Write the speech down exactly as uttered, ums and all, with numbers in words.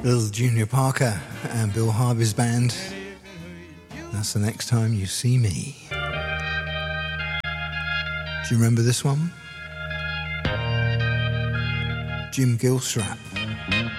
Little Junior Parker and Bill Harvey's band. That's the next time you see me. Do you remember this one? Jim Gilstrap.